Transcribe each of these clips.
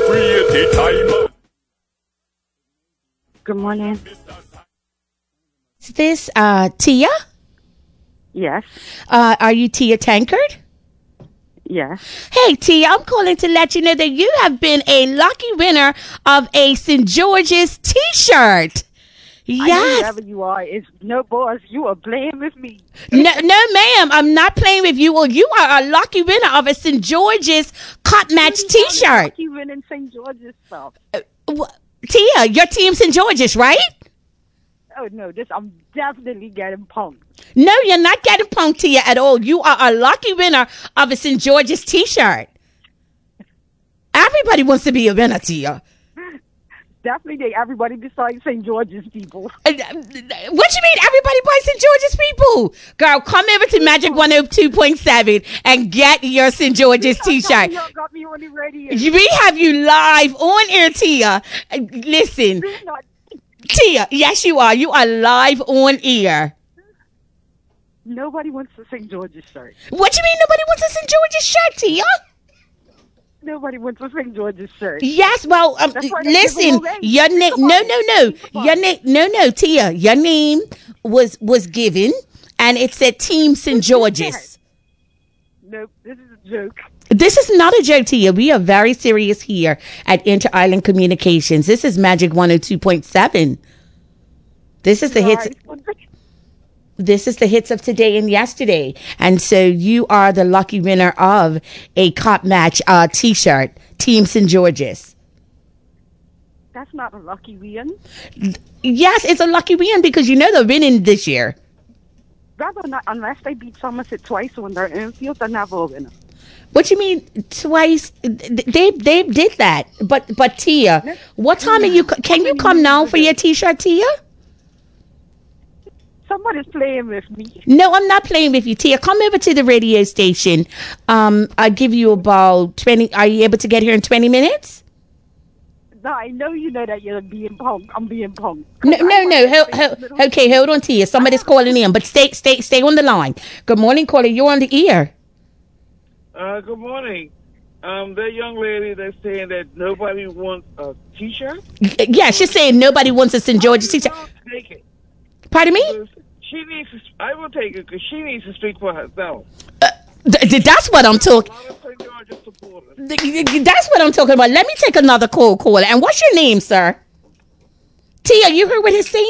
free time. Good morning. Is this Tia? Yes. Are you Tia Tankard? Yes. Hey, Tia, I'm calling to let you know that you have been a lucky winner of a St. George's T-shirt. Yes. I know whoever you are. It's no boss. You are playing with me. No, ma'am. I'm not playing with you. Well, you are a lucky winner of a St. George's Cup Match T-shirt. Lucky winning St. George's stuff. Tia, your team St. George's, right? Oh, no. I'm definitely getting punked. No, you're not getting punked, Tia, at all. You are a lucky winner of a St. George's T-shirt. Everybody wants to be a winner, Tia. Definitely everybody besides St. George's people. What you mean everybody by St. George's people? Girl, come over to Magic 102.7 and get your St. George's T-shirt. Y'all got me on the radio. We have you live on air, Tia. Listen. Tia, yes you are. You are live on air. Nobody wants a St. George's shirt. What you mean nobody wants a St. George's shirt, Tia? Nobody wants a St. George's shirt. Yes, well, listen, your name, no, Tia, your name was given, and it said Team St. George's. Nope, this is a joke. This is not a joke, Tia. We are very serious here at Inter-Island Communications. This is Magic 102.7. This is the hits. This is the hits of today and yesterday. And so you are the lucky winner of a Cup Match T-shirt, Team St. George's. That's not a lucky win. Yes, it's a lucky win because you know they're winning this year. Rather not, unless they beat Somerset twice on their own field, they're never a winner. What you mean twice? They did that. But Tia, what time are you? Can you come now for your T-shirt, Tia? Somebody's playing with me. No, I'm not playing with you, Tia. Come over to the radio station. I'll give you about 20. Are you able to get here in 20 minutes? No, I know you know that you're being punked. I'm being punked. No. Okay, hold on, Tia. Somebody's calling in, but stay on the line. Good morning, caller. You're on the air. Good morning. That young lady that's saying that nobody wants a T-shirt? Yeah, she's saying nobody wants a St. George's T-shirt. Take it. Pardon me? She needs to, I will take it because she needs to speak for herself. That's what I'm talking. That's what I'm talking about. Let me take another caller. And what's your name, sir? Tia, you heard what he's saying?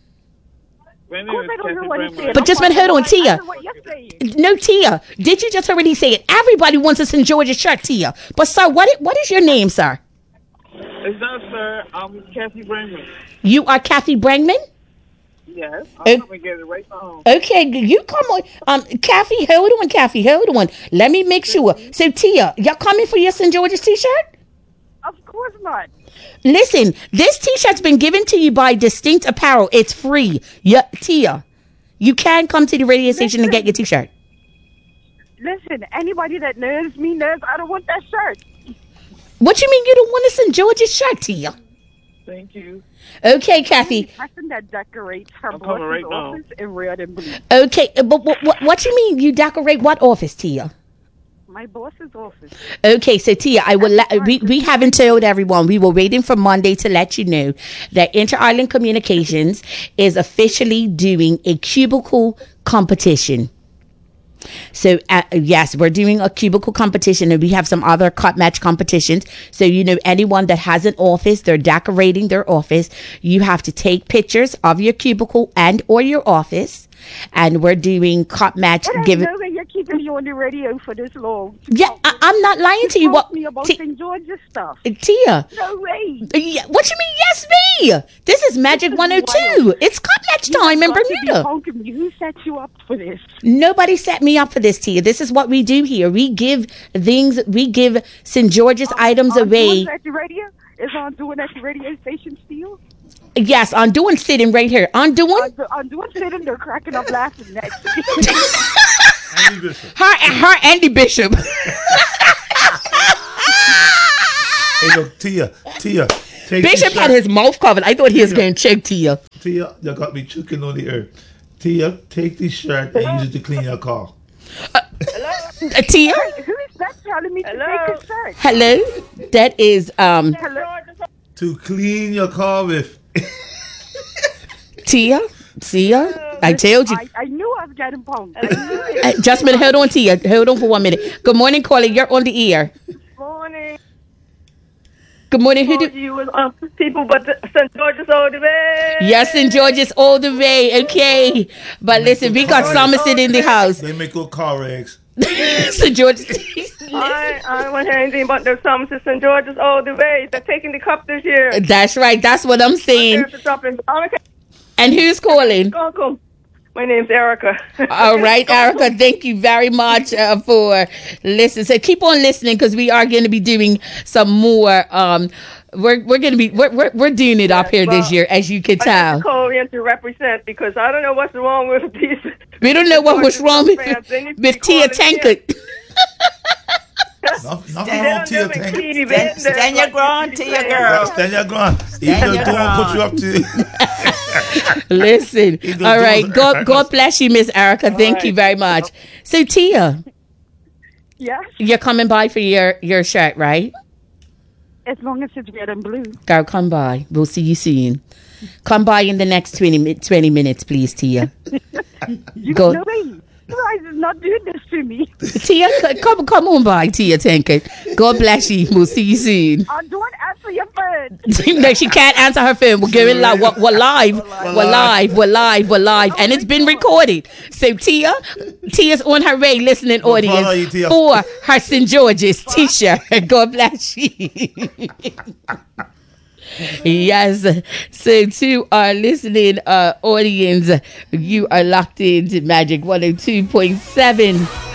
But just been heard on Tia. No, Tia. Did you just already say it? Everybody wants a St. George's shirt, Tia. But sir, what is your name, sir? It's not, sir. I'm Kathy Brangman. You are Kathy Brangman? Yes. I'm going to get it right now. Okay, you come on. Kathy, hold on. Let me make sure. So, Tia, y'all coming for your St. George's T-shirt? Of course not. Listen, this T-shirt's been given to you by Distinct Apparel. It's free. Yeah, Tia, you can come to the radio station and get your T-shirt. Listen, anybody that knows me knows I don't want that shirt. What you mean you don't want a St. George's shirt, Tia? Thank you. Okay, Kathy. The person that decorates her boss's office in red and blue. Okay, but what you mean you decorate what office, Tia? My boss's office. Okay, so Tia, we haven't told everyone. We were waiting for Monday to let you know that Inter-Island Communications is officially doing a cubicle competition. So, yes, we're doing a cubicle competition, and we have some other Cup Match competitions. So, anyone that has an office, they're decorating their office, you have to take pictures of your cubicle and or your office. And we're doing Cup Match. You're keeping me on the radio for this long. Yeah, I'm not lying to you. What me about St. George's stuff? Tia. No way. What you mean? Yes, me. This is Magic 102. It's Cup Match time in Bermuda. Who set you up for this? Nobody set me up for this, Tia. This is what we do here. We give St. George's items away. At the radio? Is on doing at the radio station still? Yes, I'm doing sitting right here. I'm doing sitting there cracking up laughing next to me. Andy Bishop. Her Andy Bishop. Hey, look, Tia. Bishop had his mouth covered. I thought he was getting choked, Tia. Tia, you got me choking on the earth. Tia, take this shirt and use it to clean your car. Hello? Tia? Who is that telling me to take a shirt? Hello? That is, Hello? To clean your car with. Tia? I told you. I knew I was getting pumped. I knew it. Just a minute, hold on, Tia. Hold on for 1 minute. Good morning, caller. You're on the air. Morning. Good morning. Who do? You was people, but St. George's all the way. Yes, St. George's all the way. Okay. But listen, we got Somerset in the house. They make good car rags. St. George's. I don't want to hear anything but the Somerset St. George's all the way. They're taking the cup this year. That's right. That's what I'm saying. And who's calling? Welcome. My name's Erica. All right, Erica. Thank you very much for listening. So keep on listening because we are going to be doing some more. We're going to be we're doing it up here this year, as you can I tell. have to call in to represent because I don't know what's wrong with these. We don't know what was wrong with Tia Tankard. Nothing wrong, Tia Tankard. Stand your ground, Tia girl. Stand your ground. Even though don't put you up to. Listen. All right. God bless you, Miss Erica. Thank you very much. So Tia, Yes, you're coming by for your shirt, right? as long as it's red and blue. Girl, come by. We'll see you soon. Come by in the next 20 minutes, please, Tia. You Go. know, you guys is not doing this to me. Tia, come on by, Tia Tankard. God bless you. We'll see you soon. Don't answer your phone. No, she can't answer her phone. We're going live. We're live. And it's been recorded. So Tia's on her way listening audience follow you, Tia. for her St. George's t-shirt. God bless you. Yes. So to our listening audience, you are locked into Magic 102.7.